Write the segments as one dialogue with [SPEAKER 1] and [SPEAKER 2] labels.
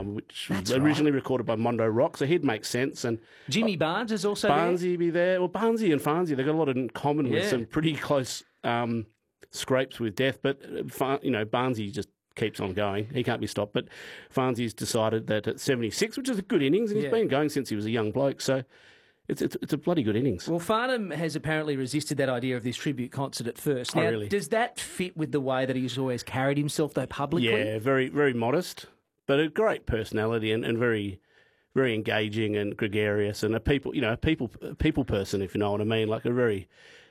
[SPEAKER 1] which was originally recorded by Mondo Rock, so he'd make sense. And
[SPEAKER 2] Jimmy Barnes is also
[SPEAKER 1] Barnesy be there. Well, Barnesy and Farnsey, they've got a lot in common with some pretty close scrapes with death. But, Barnesy just keeps on going. He can't be stopped. But Farnsey's decided that at 76, which is a good innings, and he's been going since he was a young bloke, so it's a bloody good innings.
[SPEAKER 2] Well, Farnham has apparently resisted that idea of this tribute concert at first. Now,
[SPEAKER 1] really?
[SPEAKER 2] Does that fit with the way that he's always carried himself, though, publicly?
[SPEAKER 1] Yeah, very, very modest, but a great personality and very, very engaging and gregarious, and a people person, if you know what I mean. Like a very,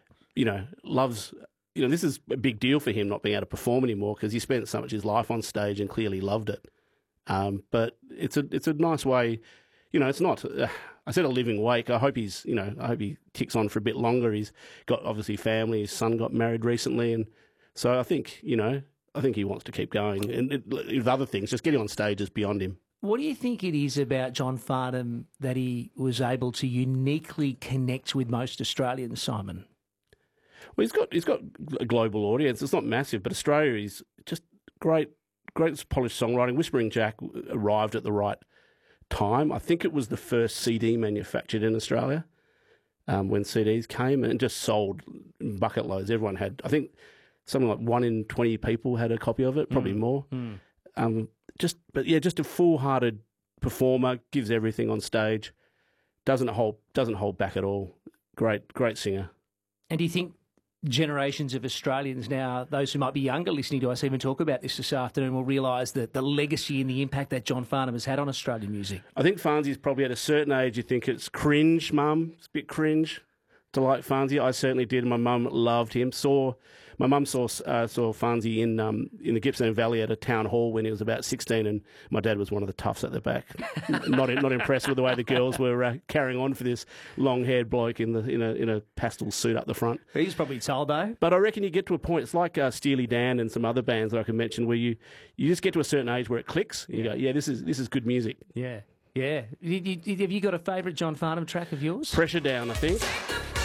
[SPEAKER 1] loves. This is a big deal for him not being able to perform anymore because he spent so much of his life on stage and clearly loved it. But it's a nice way. It's not. I said a living wake. I hope he ticks on for a bit longer. He's got obviously family. His son got married recently, and so I think he wants to keep going. And with other things, just getting on stage is beyond him.
[SPEAKER 2] What do you think it is about John Farnham that he was able to uniquely connect with most Australians, Simon?
[SPEAKER 1] Well, he's got a global audience. It's not massive, but Australia is just great polished songwriting. Whispering Jack arrived at the right time. I think it was the first CD manufactured in Australia when CDs came, and just sold bucket loads. Everyone had, I think, something like 1 in 20 people had a copy of it, probably more. Just a full-hearted performer, gives everything on stage, doesn't hold back at all. Great singer.
[SPEAKER 2] And do you think generations of Australians now, those who might be younger listening to us even talk about this afternoon, will realise that the legacy and the impact that John Farnham has had on Australian music?
[SPEAKER 1] I think Farnsey's probably at a certain age, you think it's cringe, Mum. It's a bit cringe to like Farnsey. I certainly did. My mum loved him. My mum saw Farnsey in the Gippsland Valley at a town hall when he was about 16, and my dad was one of the toughs at the back. not impressed with the way the girls were carrying on for this long-haired bloke in a pastel suit up the front.
[SPEAKER 2] He's probably told though.
[SPEAKER 1] But I reckon you get to a point. It's like Steely Dan and some other bands that I can mention, where you just get to a certain age where it clicks. You go, yeah, this is good music.
[SPEAKER 2] Yeah. Yeah. Have you got a favourite John Farnham track of yours?
[SPEAKER 1] Pressure Down, I think.